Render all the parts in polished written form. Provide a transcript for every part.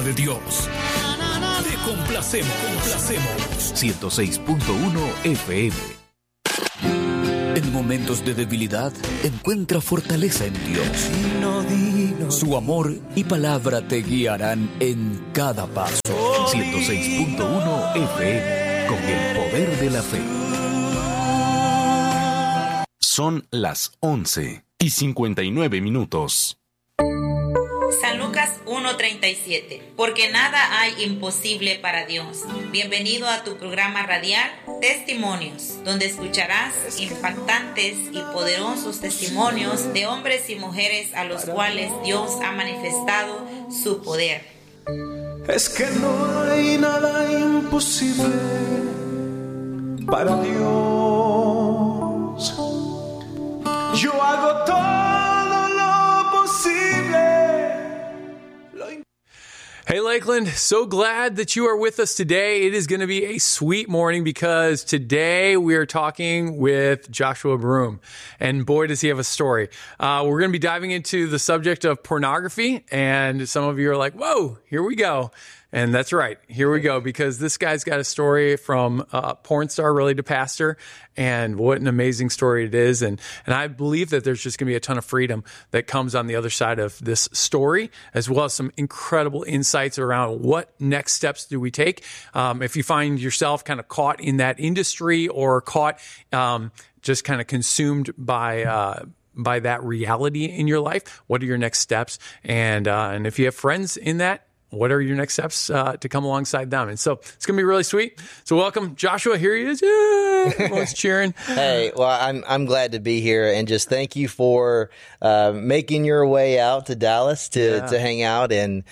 de Dios. Te complacemos. 106.1 FM. En momentos de debilidad, encuentra fortaleza en Dios. Su amor y palabra te guiarán en cada paso. 106.1 FM, con el poder de la fe. Son las 11:59. San Lucas 1:37. Porque nada hay imposible para Dios. Bienvenido a tu programa radial Testimonios, donde escucharás impactantes y poderosos testimonios de hombres y mujeres a los cuales Dios ha manifestado su poder. Es que no hay nada imposible para Dios. Yo hago todo lo posible. Hey Lakeland, so glad that you are with us today. It is going to be a sweet morning because today we are talking with Joshua Broome. And boy, does he have a story. We're going to be diving into the subject of pornography. And some of you are like, whoa, here we go. And that's right. Here we go, because this guy's got a story from porn star really to pastor, and what an amazing story it is. And I believe that there's just going to be a ton of freedom that comes on the other side of this story, as well as some incredible insights around what next steps do we take. If you find yourself kind of caught in that industry or caught just kind of consumed by that reality in your life, what are your next steps? And if you have friends in that, what are your next steps to come alongside them? And so it's going to be really sweet. So welcome, Joshua. Here he is. Yeah, everyone's cheering. Hey, well, I'm glad to be here, and just thank you for making your way out to Dallas to hang out. And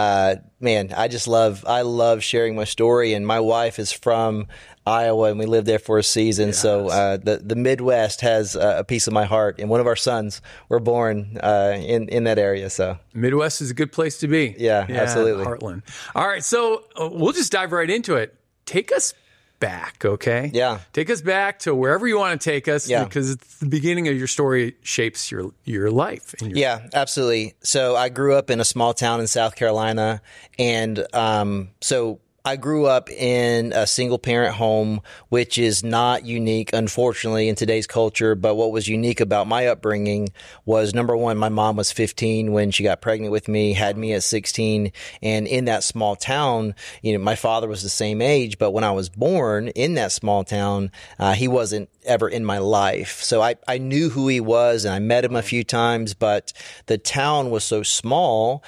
man, I love sharing my story. And my wife is from Iowa, and we lived there for a season. Yes. So the Midwest has a piece of my heart, and one of our sons were born in that area. So Midwest is a good place to be. Yeah, absolutely. Heartland. All right, so we'll just dive right into it. Take us back, okay? Yeah. Take us back to wherever you want to take us, because it's the beginning of your story shapes your life. Yeah, absolutely. So I grew up in a small town in South Carolina, and so I grew up in a single-parent home, which is not unique, unfortunately, in today's culture. But what was unique about my upbringing was, number one, my mom was 15 when she got pregnant with me, had me at 16. And in that small town, my father was the same age. But when I was born in that small town, he wasn't ever in my life. So I knew who he was, and I met him a few times. But the town was so small.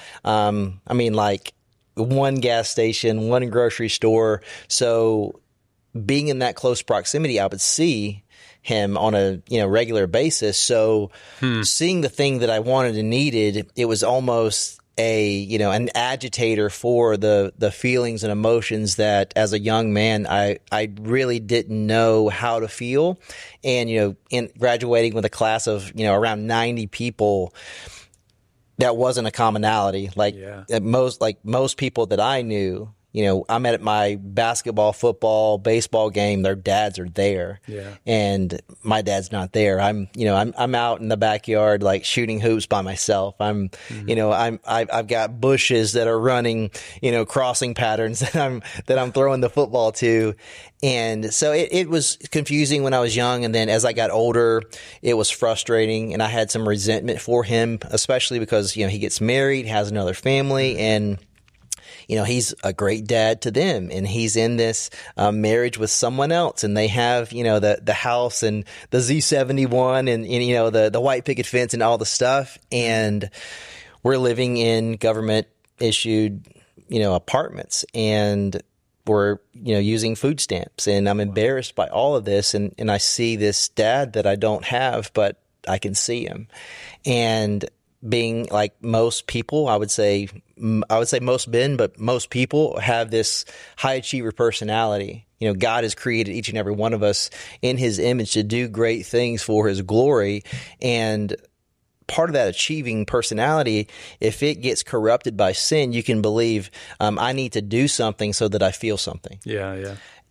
One gas station, one grocery store. So being in that close proximity, I would see him on a regular basis. So seeing the thing that I wanted and needed, it was almost an agitator for the feelings and emotions that as a young man I really didn't know how to feel. And in graduating with a class of around 90 people, that wasn't a commonality. Most people that I knew, I met at my basketball, football, baseball game. Their dads are there, and my dad's not there. I'm out in the backyard, shooting hoops by myself. I've got bushes that are running, crossing patterns that I'm throwing the football to. And so it was confusing when I was young. And then as I got older, it was frustrating, and I had some resentment for him, especially because, he gets married, has another family, and he's a great dad to them, and he's in this marriage with someone else, and they have, the house and the Z71 and the white picket fence and all the stuff. And we're living in government issued, apartments, and we're, using food stamps, and I'm embarrassed by all of this. And I see this dad that I don't have, but I can see him. And being like most people, I would say most men, but most people have this high achiever personality. God has created each and every one of us in his image to do great things for his glory. And part of that achieving personality, if it gets corrupted by sin, you can believe, I need to do something so that I feel something. Yeah.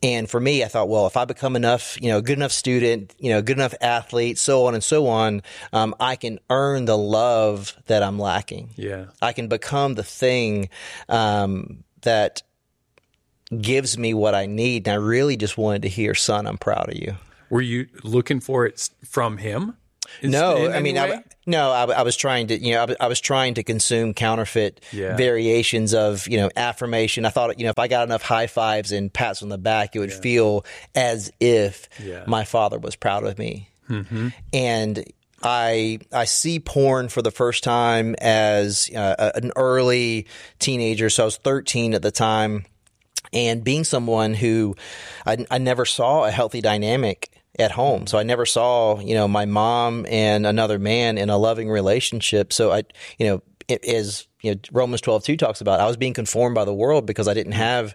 And for me, I thought, well, if I become enough, good enough student, good enough athlete, so on and so on, I can earn the love that I'm lacking. Yeah. I can become the thing that gives me what I need. And I really just wanted to hear, son, I'm proud of you. Were you looking for it from him? No, I mean, I was trying to, I was trying to consume counterfeit variations of, affirmation. I thought, if I got enough high fives and pats on the back, it would feel as if my father was proud of me. Mm-hmm. And I see porn for the first time as an early teenager. So I was 13 at the time. And being someone who I never saw a healthy dynamic at home. So I never saw, my mom and another man in a loving relationship. So as Romans 12:2 talks about, I was being conformed by the world because I didn't have,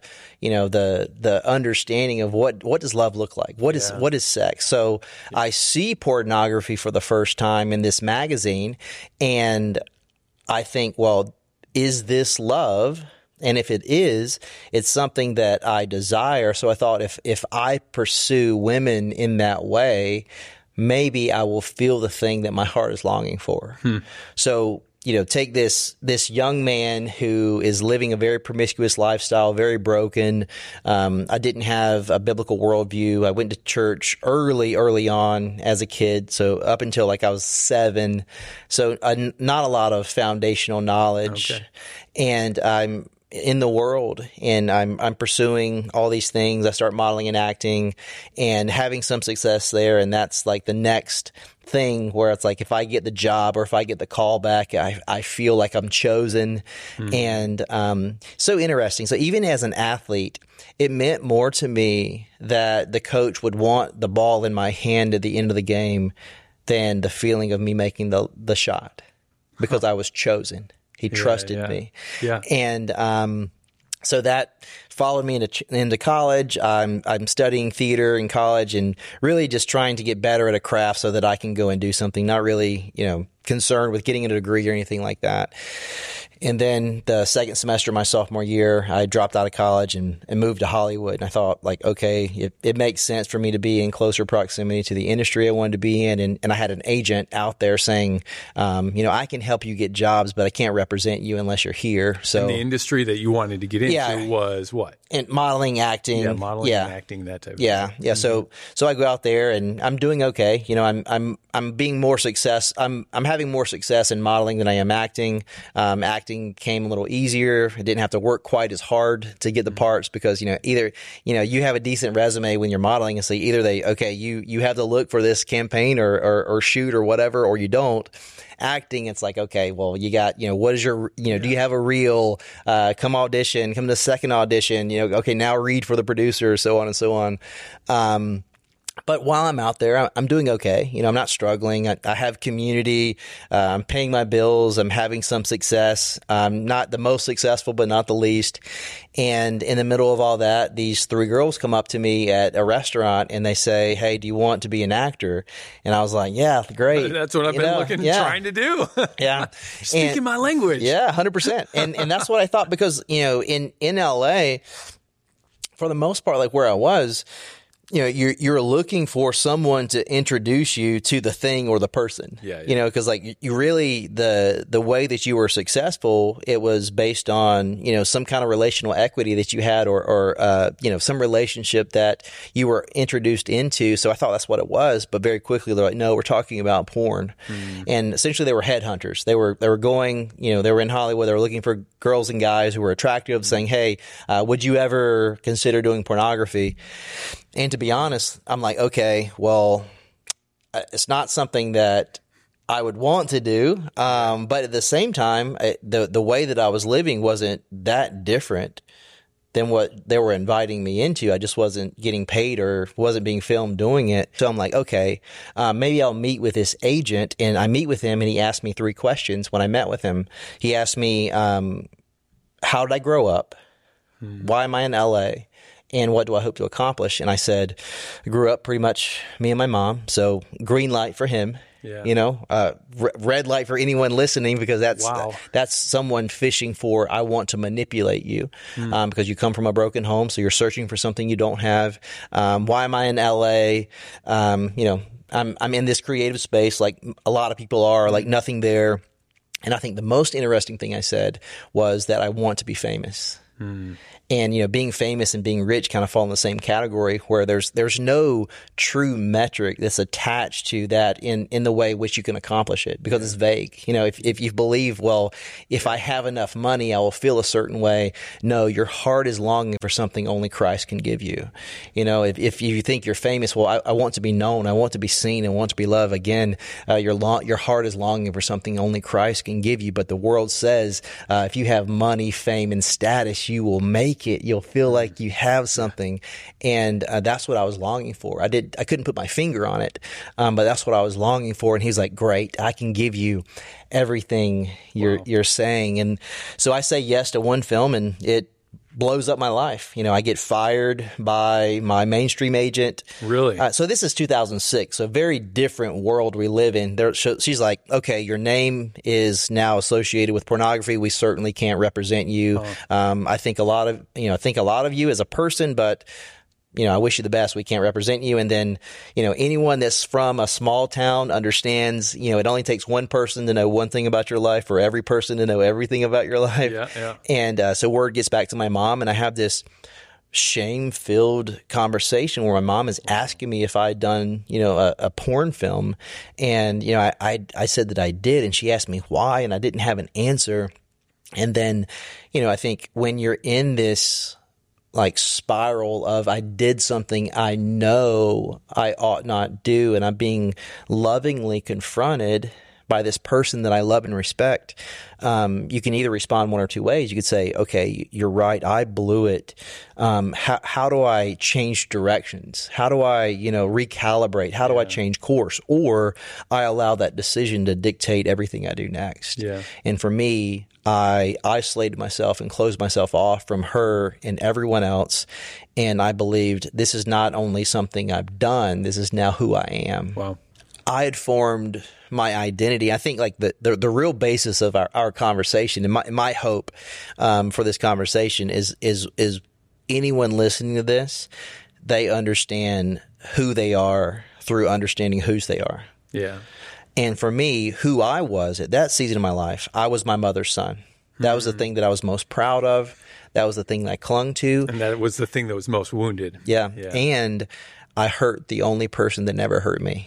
the understanding of what does love look like? What is sex? So I see pornography for the first time in this magazine, and I think, well, is this love? And if it is, it's something that I desire. So I thought if I pursue women in that way, maybe I will feel the thing that my heart is longing for. So, take this young man who is living a very promiscuous lifestyle, very broken. I didn't have a biblical worldview. I went to church early on as a kid. So up until I was 7. So not a lot of foundational knowledge. Okay. And I'm in the world, and I'm pursuing all these things. I start modeling and acting and having some success there. And that's the next thing where it's if I get the job or if I get the call back, I feel like I'm chosen. Mm-hmm. And so interesting. So even as an athlete, it meant more to me that the coach would want the ball in my hand at the end of the game than the feeling of me making the shot, because I was chosen. He trusted me. Yeah. And so that followed me into college. I'm studying theater in college and really just trying to get better at a craft so that I can go and do something, not really, concerned with getting a degree or anything like that. And then the second semester of my sophomore year, I dropped out of college and moved to Hollywood. And I thought, okay, it makes sense for me to be in closer proximity to the industry I wanted to be in. And I had an agent out there saying, I can help you get jobs, but I can't represent you unless you're here. So, and the industry that you wanted to get into was what? And modeling, acting. Yeah, modeling and acting, that type of thing. Yeah. Mm-hmm. So I go out there and I'm doing okay. I'm being more success. I'm having more success in modeling than I am acting. Acting came a little easier. I didn't have to work quite as hard to get the parts because, either, you have a decent resume when you're modeling and so either you have to look for this campaign or shoot or whatever, or you don't. Acting, it's okay, well, you got, what is your, do you have a reel? Come audition, come to the second audition, okay, now read for the producer, so on and so on. But while I'm out there, I'm doing okay. I'm not struggling. I have community. I'm paying my bills. I'm having some success. I'm not the most successful, but not the least. And in the middle of all that, these 3 girls come up to me at a restaurant and they say, "Hey, do you want to be an actor?" And I was like, "Yeah, great." That's what I've been trying to do. Yeah. Speaking my language. Yeah, 100%. And that's what I thought because, in LA, for the most part, where I was, you're looking for someone to introduce you to the thing or the person. Yeah. Because you really the way that you were successful, it was based on some kind of relational equity that you had, or some relationship that you were introduced into. So I thought that's what it was, but very quickly they're like, "No, we're talking about porn," and essentially they were headhunters. They were going, they were in Hollywood. They were looking for girls and guys who were attractive, saying, "Hey, would you ever consider doing pornography?" And to be honest, I'm like, okay, well, it's not something that I would want to do. But at the same time, the way that I was living wasn't that different than what they were inviting me into. I just wasn't getting paid or wasn't being filmed doing it. So I'm like, okay, maybe I'll meet with this agent. And I meet with him and he asked me 3 questions when I met with him. He asked me, how did I grow up? Why am I in LA? And what do I hope to accomplish? And I said, I grew up pretty much me and my mom. So green light for him. Yeah. You know, red light for anyone listening, because that's someone fishing for, I want to manipulate you, because you come from a broken home. So you're searching for something you don't have. Why am I in LA? You know, I'm in this creative space like a lot of people are, like nothing there. And I think the most interesting thing I said was that I want to be famous. And, you know, being famous and being rich kind of fall in the same category, where there's no true metric that's attached to that in the way which you can accomplish it, because it's vague. You know, if you believe, well, if I have enough money, I will feel a certain way. No, your heart is longing for something only Christ can give you. You know, if you think you're famous, well, I want to be known, I want to be seen, I want to be loved. Again, your heart is longing for something only Christ can give you. But the world says, if you have money, fame, and status, you will make it. You'll feel like you have something. And that's what I was longing for. I couldn't put my finger on it, but that's what I was longing for. And he's like, great, I can give you everything you're saying. And so I say yes to one film, and it blows up my life. You know, I get fired by my mainstream agent. Really? So this is 2006, so a very different world we live in. She's like, okay, your name is now associated with pornography. We certainly can't represent you. I think a lot of you as a person, but you know, I wish you the best. We can't represent you. And then, you know, anyone that's from a small town understands, you know, it only takes one person to know one thing about your life, for every person to know everything about your life. Yeah. And so word gets back to my mom, and I have this shame-filled conversation where my mom is asking me if I'd done, you know, a porn film. And, you know, I said that I did, and she asked me why, and I didn't have an answer. And then, you know, I think when you're in this like spiral of I did something I know I ought not do, and I'm being lovingly confronted by this person that I love and respect, you can either respond one or two ways. You could say, okay, you're right, I blew it. How do I change directions? How do I, you know, recalibrate? How do I change course? Or I allow that decision to dictate everything I do next. Yeah. And for me, I isolated myself and closed myself off from her and everyone else. And I believed, this is not only something I've done, this is now who I am. Wow. I had formed my identity. I think like the real basis of our conversation, and my hope for this conversation is anyone listening to this, they understand who they are through understanding whose they are. Yeah. And for me, who I was at that season of my life, I was my mother's son. That was the thing that I was most proud of. That was the thing that I clung to. And that was the thing that was most wounded. Yeah. And I hurt the only person that never hurt me.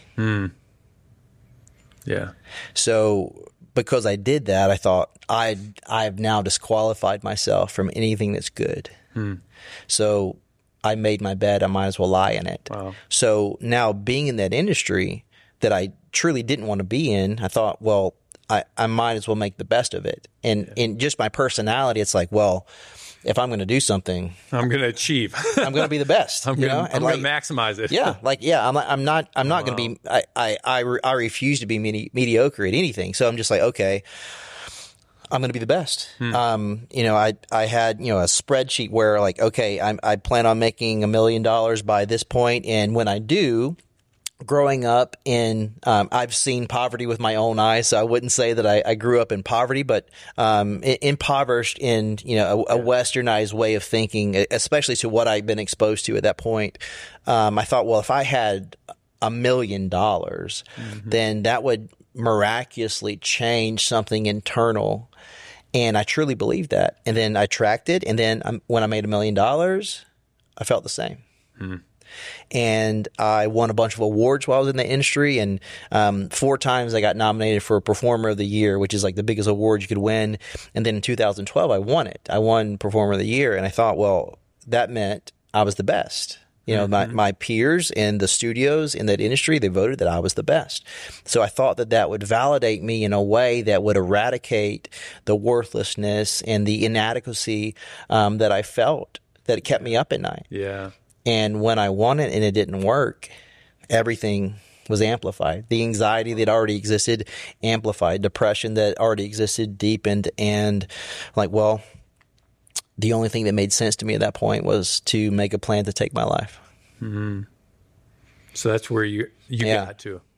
Yeah. So because I did that, I thought I've now disqualified myself from anything that's good. So I made my bed. I might as well lie in it. Wow. So now being in that industry that I truly didn't want to be in, I thought, well, I might as well make the best of it. And in just my personality, it's like, well, if I'm going to do something, I'm going to achieve. I'm going to be the best. I'm going to maximize it. I'm not going to be. I refuse to be mediocre at anything. So I'm just like, okay, I'm going to be the best. You know, I had, you know, a spreadsheet where like, okay, I plan on making $1 million by this point, and when I do. Growing up in, I've seen poverty with my own eyes, so I wouldn't say that I grew up in poverty, but impoverished in, you know, a westernized way of thinking, especially to what I've been exposed to at that point. I thought, well, if I had $1 million, then that would miraculously change something internal. And I truly believed that. And then I tracked it, and then when I made $1 million, I felt the same. And I won a bunch of awards while I was in the industry, and 4 times I got nominated for Performer of the Year, which is like the biggest award you could win. And then in 2012, I won it. I won Performer of the Year, and I thought, well, that meant I was the best. You know, my peers in the studios in that industry, they voted that I was the best. So I thought that would validate me in a way that would eradicate the worthlessness and the inadequacy that I felt that kept me up at night. Yeah. And when I won it and it didn't work, everything was amplified. The anxiety that already existed amplified. Depression that already existed deepened. And like, well, the only thing that made sense to me at that point was to make a plan to take my life. So that's where you got to.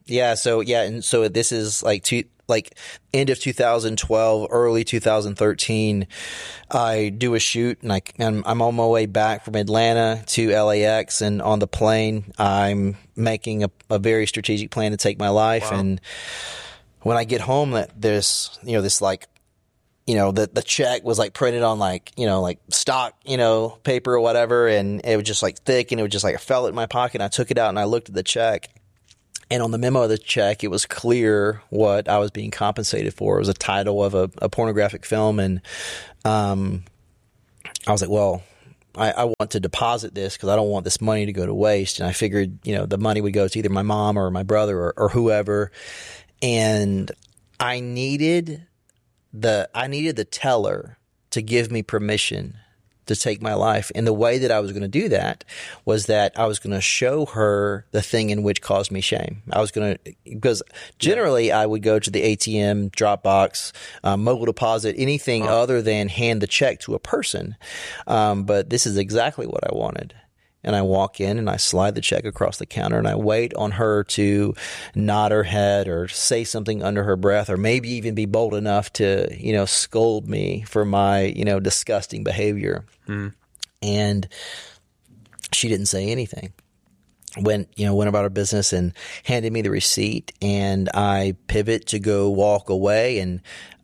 Yeah. So and so this is like end of 2012, early 2013. I do a shoot, and I'm on my way back from Atlanta to LAX, and on the plane, I'm making a very strategic plan to take my life. Wow. And when I get home, there's this the check was like printed on like stock, paper or whatever. And it was just like thick, and it was just like, I felt it in my pocket. And I took it out and I looked at the check, and on the memo of the check, it was clear what I was being compensated for. It was a title of a pornographic film. And, I was like, well, I want to deposit this because I don't want this money to go to waste. And I figured, the money would go to either my mom or my brother or whoever. And I needed the teller to give me permission to take my life. And the way that I was going to do that was that I was going to show her the thing in which caused me shame. Because generally I would go to the ATM, Dropbox, mobile deposit, anything other than hand the check to a person. But this is exactly what I wanted. And I walk in and I slide the check across the counter, and I wait on her to nod her head or say something under her breath, or maybe even be bold enough to, scold me for my, disgusting behavior. And she didn't say anything. Went about her business and handed me the receipt, and I pivot to go walk away. And,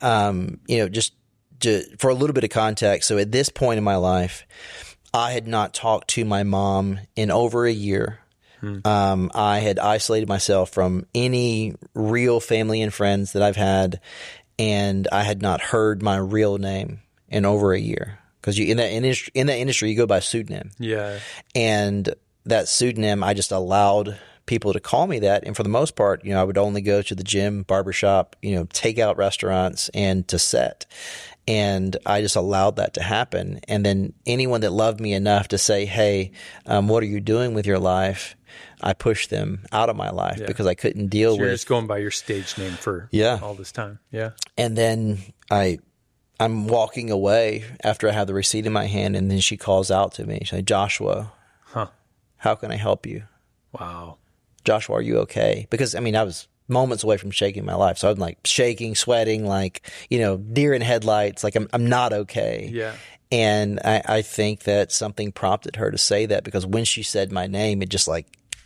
for a little bit of context. So at this point in my life, I had not talked to my mom in over a year. I had isolated myself from any real family and friends that I've had, and I had not heard my real name in over a year. Because in that industry, you go by pseudonym. Yeah. And that pseudonym, I just allowed people to call me that. And for the most part, I would only go to the gym, barbershop, takeout restaurants, and to set. And I just allowed that to happen. And then anyone that loved me enough to say, hey, what are you doing with your life? I pushed them out of my life because I couldn't deal with. You're just going by your stage name for all this time. Yeah. And then I'm walking away after I have the receipt in my hand, and then she calls out to me. She said, Joshua, how can I help you? Wow. Joshua, are you okay? Because, I was moments away from shaking my life. So I'm like shaking, sweating, like, deer in headlights, like I'm not okay. Yeah. And I think that something prompted her to say that, because when she said my name, it just like,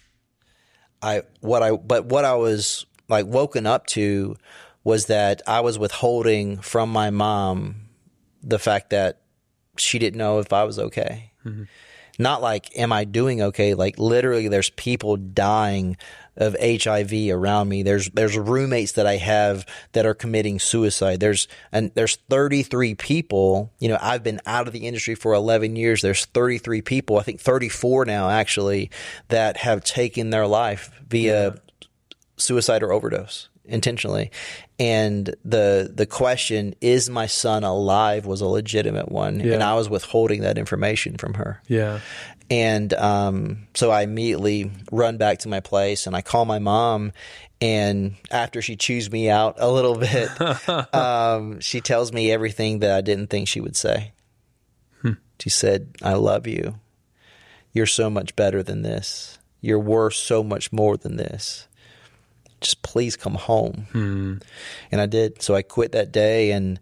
what I was like woken up to was that I was withholding from my mom the fact that she didn't know if I was okay. Mm-hmm. Not like, am I doing okay? Like literally there's people dying of HIV around me. There's roommates that I have that are committing suicide. There's 33 people, I've been out of the industry for 11 years. There's 33 people, I think 34 now actually, that have taken their life via suicide or overdose intentionally. And the question, is my son alive, was a legitimate one. Yeah. And I was withholding that information from her. Yeah. And so I immediately run back to my place, and I call my mom. And after she chews me out a little bit, she tells me everything that I didn't think she would say. She said, I love you. You're so much better than this. You're worth so much more than this. Just please come home. And I did. So I quit that day and,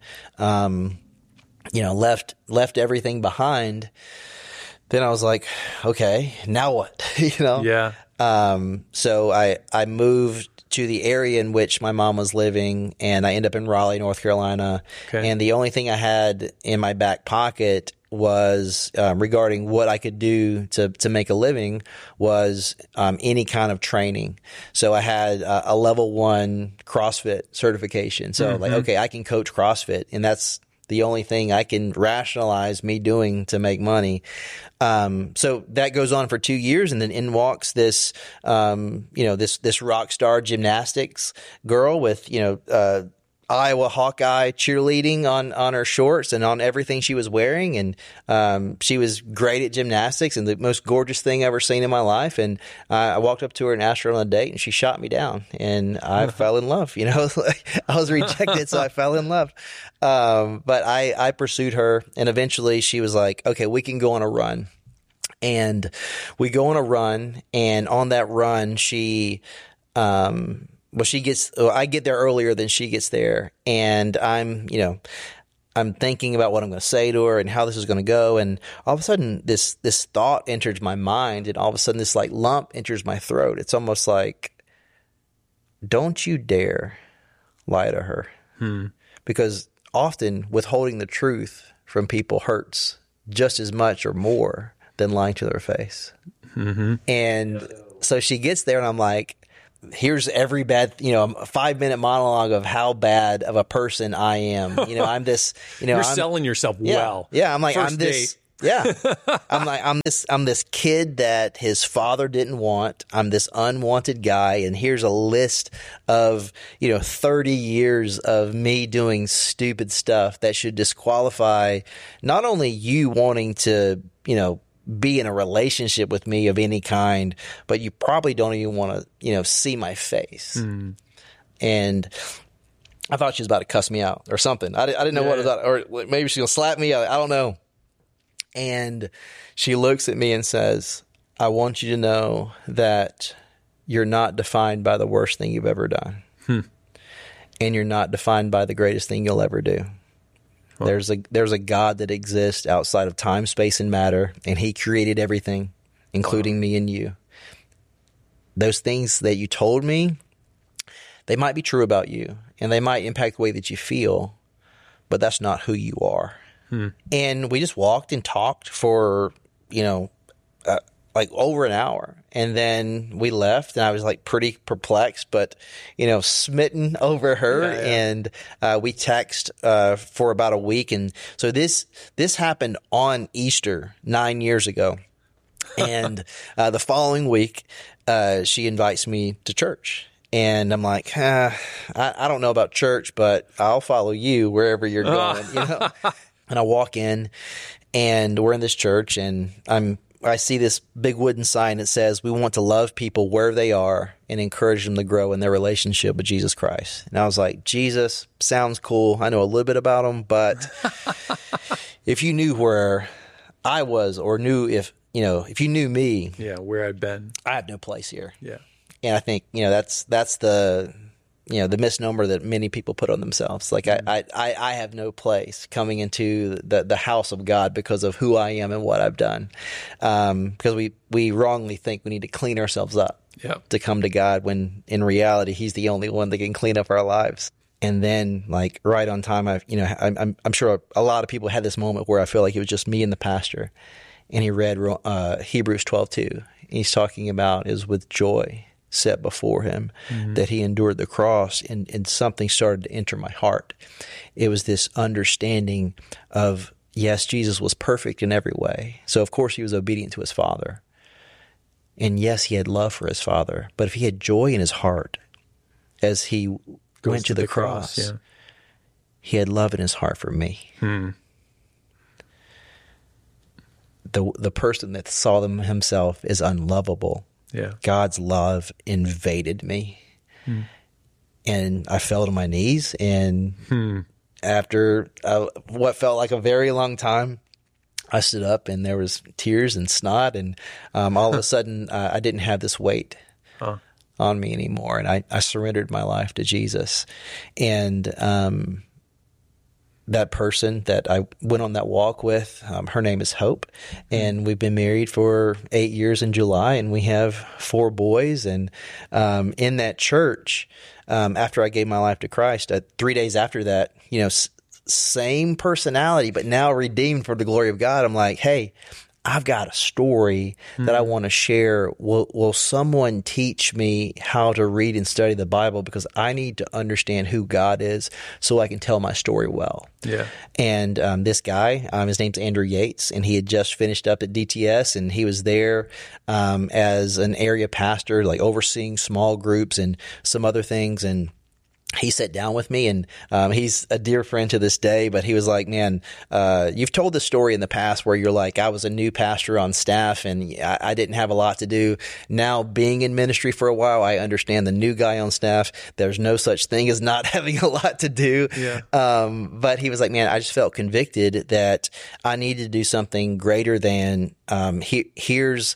left everything behind. Then I was like, okay, now what? Yeah. So I moved to the area in which my mom was living, and I ended up in Raleigh, North Carolina. Okay. And the only thing I had in my back pocket was regarding what I could do to make a living was any kind of training. So I had a level 1 CrossFit certification. So like, okay, I can coach CrossFit, and that's the only thing I can rationalize me doing to make money. So that goes on for 2 years, and then in walks this, this rock star gymnastics girl with, Iowa Hawkeye cheerleading on her shorts and on everything she was wearing. And she was great at gymnastics and the most gorgeous thing I've ever seen in my life. And I walked up to her and asked her on a date, and she shot me down, and I fell in love. I was rejected, so I fell in love. But I pursued her, and eventually she was like, okay, we can go on a run. And we go on a run, and on that run, she I get there earlier than she gets there, and I'm thinking about what I'm going to say to her and how this is going to go. And all of a sudden this thought enters my mind, and all of a sudden this like lump enters my throat. It's almost like, don't you dare lie to her. Because often withholding the truth from people hurts just as much or more than lying to their face. And so she gets there, and I'm like, here's every bad, a 5-minute monologue of how bad of a person I am. I'm this, You're selling yourself well. Yeah. I'm like, First I'm this. date. Yeah. I'm this kid that his father didn't want. I'm this unwanted guy. And here's a list of, 30 years of me doing stupid stuff that should disqualify not only you wanting to, be in a relationship with me of any kind, but you probably don't even want to, see my face. And I thought she was about to cuss me out or something. I didn't know what it was about, or maybe she's going to slap me. I don't know. And she looks at me and says, I want you to know that you're not defined by the worst thing you've ever done. And you're not defined by the greatest thing you'll ever do. There's a God that exists outside of time, space, and matter, and he created everything, including me and you. Those things that you told me, they might be true about you, and they might impact the way that you feel, but that's not who you are. And we just walked and talked for, like over an hour. And then we left, and I was like pretty perplexed, but, smitten over her. And we text for about a week. And so this happened on Easter 9 years ago. And the following week, she invites me to church. And I'm like, I don't know about church, but I'll follow you wherever you're going. And I walk in, and we're in this church, and I see this big wooden sign that says, we want to love people where they are and encourage them to grow in their relationship with Jesus Christ. And I was like, Jesus, sounds cool. I know a little bit about him, but if you knew where I was, or knew if you knew me. Yeah, where I'd been. I have no place here. Yeah. And I think, that's the misnomer that many people put on themselves. Like, I have no place coming into the house of God because of who I am and what I've done. Because we wrongly think we need to clean ourselves up to come to God, when in reality, he's the only one that can clean up our lives. And then, like, right on time, I'm sure a lot of people had this moment where I feel like it was just me and the pastor. And he read Hebrews 12:2. He's talking about is with joy set before him that he endured the cross, and something started to enter my heart. It was this understanding of, yes, Jesus was perfect in every way. So of course he was obedient to his Father. And yes, he had love for his Father. But if he had joy in his heart as he went to the cross, he had love in his heart for me. The person that saw them himself is unlovable. Yeah. God's love invaded me, and I fell to my knees. And after what felt like a very long time, I stood up, and there was tears and snot, and all of a sudden, I didn't have this weight on me anymore, and I surrendered my life to Jesus. And that person that I went on that walk with, her name is Hope, and we've been married for 8 years in July, and we have 4 boys. And in that church, after I gave my life to Christ, 3 days after that, same personality, but now redeemed for the glory of God. I'm like, hey, I've got a story that I want to share. Will someone teach me how to read and study the Bible? Because I need to understand who God is so I can tell my story well. Yeah. And this guy, his name's Andrew Yates, and he had just finished up at DTS, and he was there as an area pastor, like overseeing small groups and some other things. And he sat down with me, and he's a dear friend to this day, but he was like, man, you've told this story in the past where you're like, I was a new pastor on staff, and I didn't have a lot to do. Now, being in ministry for a while, I understand the new guy on staff, there's no such thing as not having a lot to do. Yeah. But he was like, man, I just felt convicted that I needed to do something greater than here's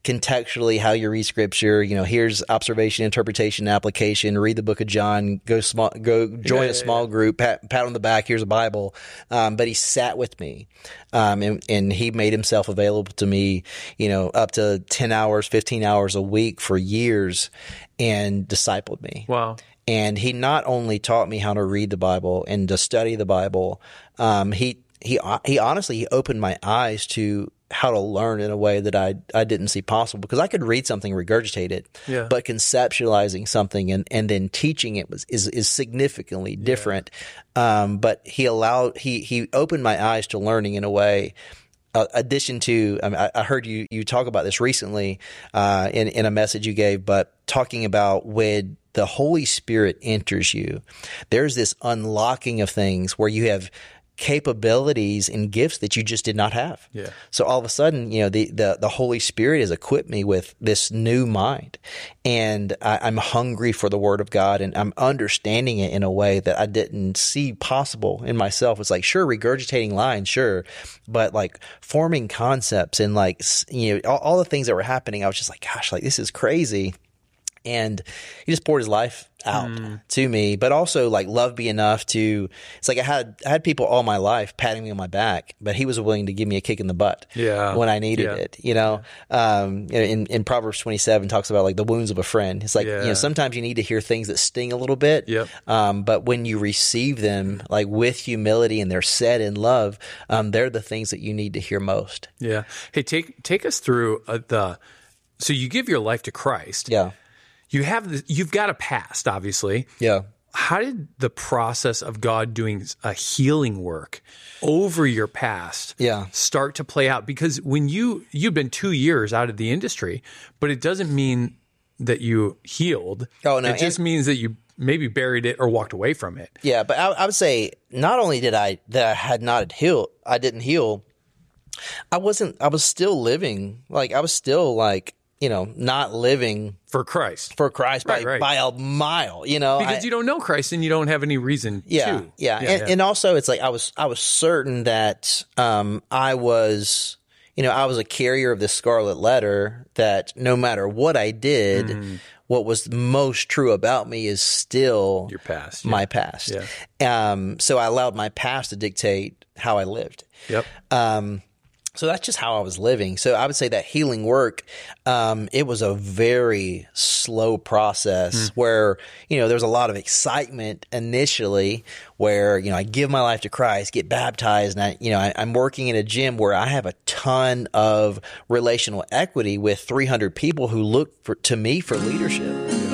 contextually how you read scripture. Here's observation, interpretation, application. Read the book of John. Go join a small group. Pat on the back. Here's a Bible. But he sat with me, and he made himself available to me. Up to 10 hours, 15 hours a week for years, and discipled me. Wow. And he not only taught me how to read the Bible and to study the Bible, he honestly opened my eyes to how to learn in a way that I didn't see possible, because I could read something, regurgitate it, but conceptualizing something and then teaching it is significantly different. But he opened my eyes to learning in a way. Addition to, I heard you talk about this recently in a message you gave, but talking about when the Holy Spirit enters you, there's this unlocking of things where you have capabilities and gifts that you just did not have. Yeah. So all of a sudden, the Holy Spirit has equipped me with this new mind, and I'm hungry for the Word of God, and I'm understanding it in a way that I didn't see possible in myself. It's like, sure, regurgitating lines, sure, but like forming concepts and all the things that were happening, I was just like, gosh, like this is crazy. And he just poured his life out to me, but also like loved me enough to, it's like I had people all my life patting me on my back, but he was willing to give me a kick in the butt when I needed it, in Proverbs 27 talks about like the wounds of a friend. It's like, sometimes you need to hear things that sting a little bit, but when you receive them like with humility and they're said in love, they're the things that you need to hear most. Yeah. Hey, take us through so you give your life to Christ. Yeah. You've got a past, obviously. Yeah. How did the process of God doing a healing work over your past start to play out? Because when you've been 2 years out of the industry, but it doesn't mean that you healed. Oh, no. It just means that you maybe buried it or walked away from it. Yeah, but I would say not only didn't heal, I was still living, like I was still like, not living for Christ by a mile, because you don't know Christ and you don't have any reason to. And also it's like I was certain that I was a carrier of this scarlet letter, that no matter what I did, what was most true about me is still your past, my past. So I allowed my past to dictate how I lived. So that's just how I was living. So I would say that healing work, it was a very slow process where, there was a lot of excitement initially where, I give my life to Christ, get baptized, and I'm working in a gym where I have a ton of relational equity with 300 people who look to me for leadership.